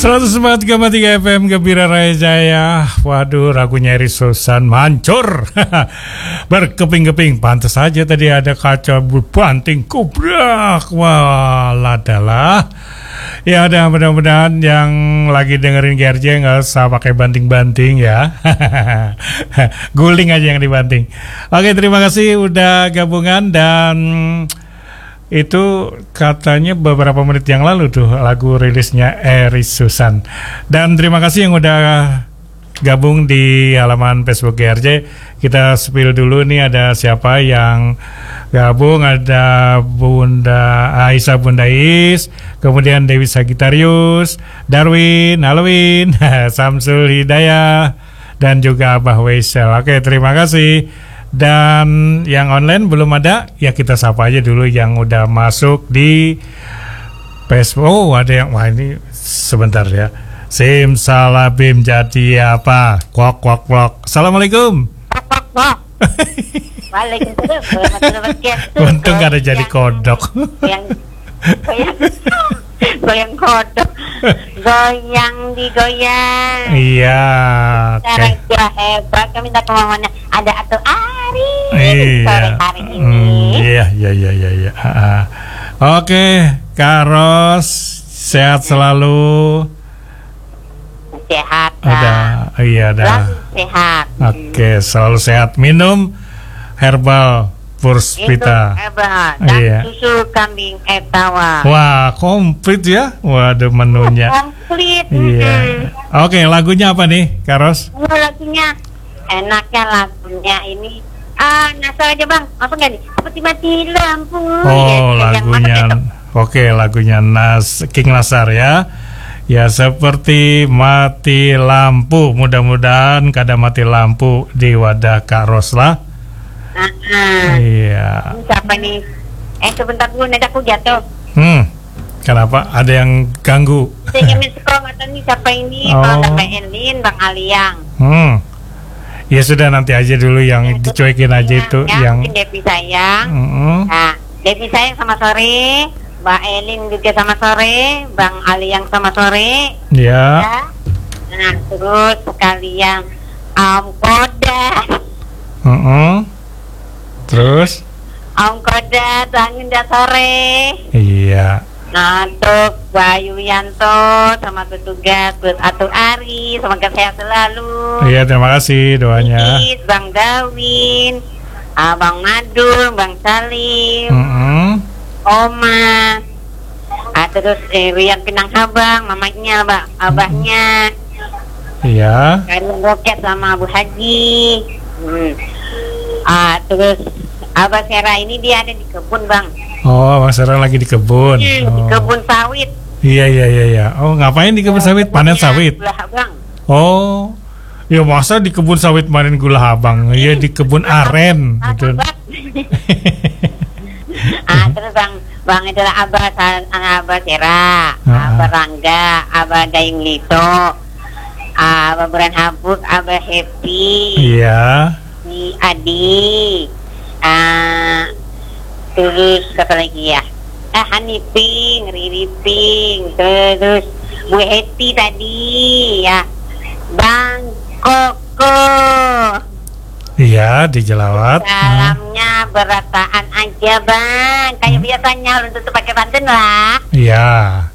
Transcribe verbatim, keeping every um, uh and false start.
seratus empat koma tiga F M Gembira Raya Jaya. Waduh, ragunya Eri Susan mancur. Berkeping-keping. Pantas saja tadi ada kaca banting kubrak. Wah, ladalah. Ya udah, mudah-mudahan yang lagi dengerin G R J nggak usah pakai banting-banting ya. Guling aja yang dibanting. Oke, terima kasih udah gabungan. Dan itu katanya beberapa menit yang lalu tuh lagu rilisnya Eri Susan. Dan terima kasih yang udah gabung di halaman Facebook G R J. Kita spill dulu nih, ada siapa yang gabung. Ada Bunda Aisyah Bunda Is, kemudian Dewi Sagitarius, Darwin, Halloween, Samsul Hidayah, dan juga Abah Weisel. Oke, terima kasih. Dan yang online belum ada, ya kita sapa aja dulu yang udah masuk di Facebook. Oh, ada yang, wah ini sebentar ya. Sim salabim jadi apa? Kwak kwak kwak. Assalamualaikum. Kwak kwak kwak. Waalaikumsalam. Untung gak ada jadi kodok. Yang goyang, goyang kodok, goyang digoyang. Iya. Cara okay. Hebat. Kami minta kemauannya ada atau Ari iya. sore hari ini. Hmm, iya iya iya iya. iya. Oke, Kak Ros, sehat selalu. Sehat. Ada, iya ada. Sehat. Oke, selalu sehat. Minum herbal Purspita. Herbal dan iya. susu kambing etawa. Wah, komplit ya. Waduh, menunya. Komplit. Iya. Mm-hmm. Oke, lagunya apa nih, Kak Ros? Oh, lagunya enaknya lagunya ini. Ah, nasar aja bang. Apa nggak nih? Seperti mati lampu. Oh, ya, lagunya. Oke, lagunya Nas King Nasar ya. Ya, seperti mati lampu. Mudah-mudahan kada mati lampu di wadah Kak Ros lah. Uh-huh. Iya. Siapa nih? Eh sebentar dulu, nanti aku jatuh. Hmm. Kenapa? Ada yang ganggu? Saya ingin sekolah atau nih siapa ini? Oh. Kalau Bang Elin, Bang Aliang. Hmm. Ya sudah, nanti aja dulu yang ya, dicuekin aja ya, itu ya, yang. Mungkin Devi sayang. Mm-hmm. Nah, Devi sayang sama sore. Mbak Elin juga sama sore, Bang Aliang sama sore. Ya. Ya. Nah, terus sekalian Om Kodat. Uh-uh. Terus? Om Kodat, bangun dah sore. Iya. Nah, untuk Bayu Yanto sama petugas Bud Atu Ari, semoga sehat selalu. Iya, terima kasih doanya. Is, Bang Dawin, Abang Madul, Bang Salim. Uh-uh. Oma, ah, terus eh, Rian Pinang Habang, mamanya, abah, abahnya, iya. Kalian Roket sama Abu Haji, hmm. ah, terus Abah Sera ini dia ada di kebun bang. Oh, Mas Sera lagi di kebun. Hmm, oh. Di kebun sawit. Iya iya iya iya. Oh, ngapain di kebun sawit? Panen sawit. Gula Habang. Oh, ya masa di kebun sawit panen gula habang? Iya di kebun aren. Gitu. Ah, terus bang, bang itulah Abah, Abah Sera, uh-huh. Abah Rangga, Abah Dayung Lito, Abah Buran Habuk, Abah Happy, iya, si Adi, ah, terus apa lagi ya? Ah, Haniping, Ririping, terus Bu Heti tadi, ya, Bang Koko. Iya, di Jelawat. Salamnya berataan aja bang, kayak hmm. biasanya untuk pakai pantun lah. Iya.